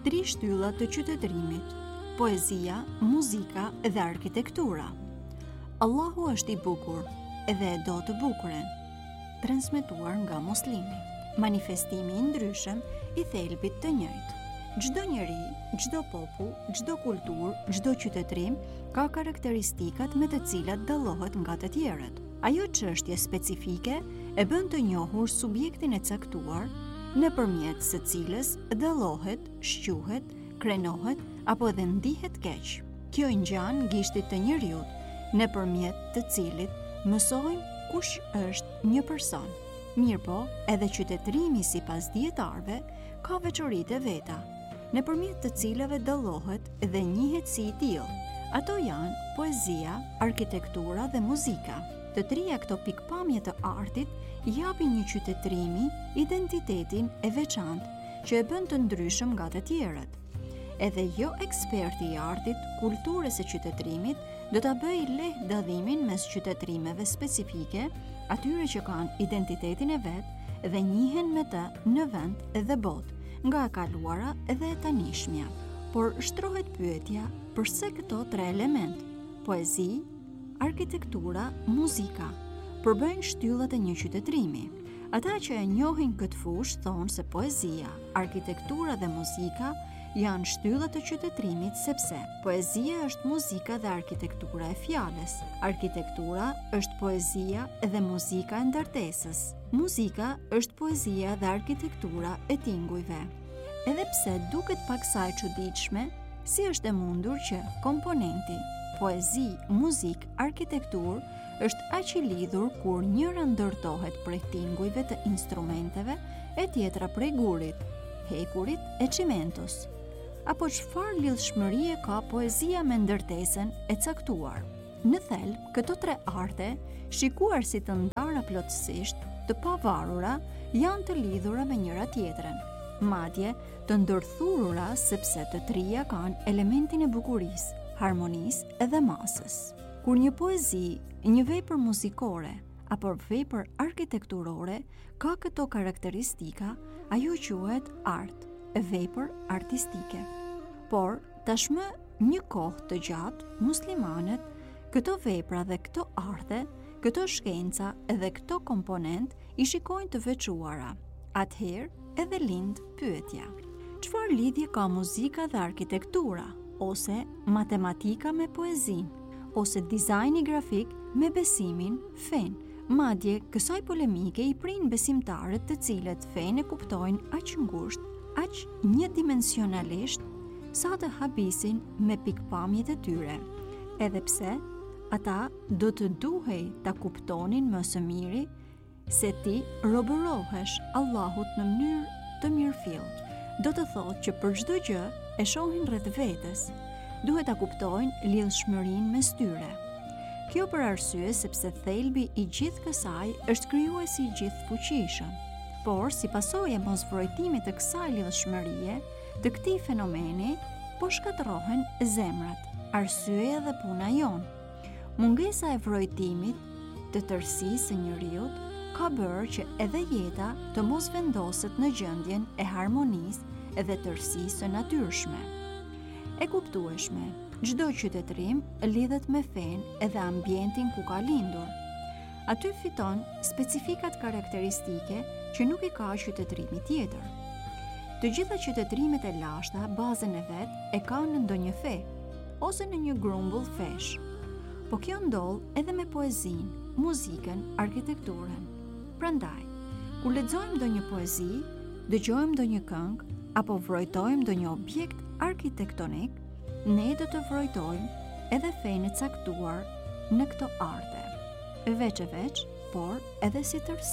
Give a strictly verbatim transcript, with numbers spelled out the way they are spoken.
Tri shtyllat të qytetërimit: poezia, muzika dhe arkitektura. Allahu është i bukur edhe e do të bukuren. Transmetuar nga Muslimi. Manifestimi i ndryshëm i thelbit të njëjtë. Çdo njeri, çdo popull, çdo kulturë, çdo qytetërim ka karakteristikat me të cilat dallohet nga të tjerët. Ajo çështje specifike e bën të njohur subjektin e caktuar, nëpërmjet së cilës dallohet, shquhet, krenohet apo edhe ndihet keq. Kjo i ngjan gishtit të njeriut, nëpërmjet të cilit mësojmë kush është një person. Mirpo, edhe qytetërimi sipas dietarëve ka veçoritë e veta, nëpërmjet të cilave dallohet dhe njihet si i tillë. Ato janë poezia, arkitektura dhe muzika. Të trija këto pikpamje të artit japin një qytetërimi identitetin e veçantë që e bën të ndryshëm nga të tjerët. Edhe jo eksperti i artit, kulturës së qytetërimit do ta bëjë lehtë dallimin mes qytetërimeve specifike, atyre që kanë identitetin e vet dhe njihen me të në vend dhe botë, nga e kaluara dhe e tanishmja. Por shtrohet pyetja, pse këto tre element, poezi, arkitektura, muzika, përbëjnë shtyllat e një qytetërimi? Ata që e njohin këtë fushë thonë se poezia, arkitektura dhe muzika janë shtyllat e qytetërimit sepse poezia është muzika dhe arkitektura e fjalës, arkitektura është poezia dhe muzika e ndartesës, muzika është poezia dhe arkitektura e tingujve. Edhe pse duket paksa e çuditshme, si është e mundur që komponenti poezi, muzik, arkitektur është aq i lidhur kur njëra ndërtohet prej tingujve të instrumenteve e tjetra prej gurit, hekurit e çimentos. Apo çfarë lidhshmërie ka poezia me ndërtesën e caktuar? Në thelb, këto tre arte, shikuar si të ndara plotësisht, të pavarura, janë të lidhura me njëra tjetrën, madje të ndërthurura sepse të trija kanë elementin e bukurisë, harmonisë dhe masës. Kur një poezi, një vepër muzikore apo vepër arkitekturore ka këto karakteristika, ajo quhet art, vepër artistike. Por tashmë një kohë të gjatë, muslimanët këto vepra dhe këto arte, këto shkenca dhe këto komponent i shikojnë të veçuara. Atëherë edhe lind pyetja: çfarë lidhje ka muzika dhe arkitektura, ose matematika me poezinë, ose dizajni grafik me besimin, fen? Madje kësaj polemike i prin besimtarët të cilët fen e kuptojnë aq ngushtë, aq njëdimensionalisht, sa të habisin me pikpamjet e tyre. Edhe pse ata do të duhej ta kuptonin më së miri se ti robërohesh Allahut në mënyrë të mirëfillt. Do të thotë që për çdo gjë e shohin rreth vetes, duhet ta kuptojnë lidhshmërinë mes tyre. Kjo për arsye sepse thelbi i gjithë kësaj është krijuesi i gjithë fuqishëm. Por si pasojë e mosvrojtimit të kësaj lidhshmërie, të këtij fenomeni, po shkatërrohen zemrat, arsyeja dhe puna jon. Mungesa e vrojtimit të tërësisë së njeriut ka bërë që edhe jeta të mos vendoset në gjendjen e harmonisë edhe tërësisë së natyrshme. E kuptueshme, çdo qytetërim lidhet me fen edhe ambientin ku ka lindur. Aty fiton specifikat karakteristike që nuk i ka qytetërimi tjetër. Të gjitha qytetërimet e lashta bazën e vet e kanë në ndonjë fe ose në një grumbull fesh. Po kjo ndodh edhe me poezinë, muzikën, arkitekturën. Prandaj, kur lexojmë ndonjë poezi, dëgjojmë ndonjë këngë apo vrojtojmë ndonjë objekt arkitektonik, ne do të vrojtojmë edhe fenë e caktuar në këto arte. Veç e veç, por edhe si tërësi.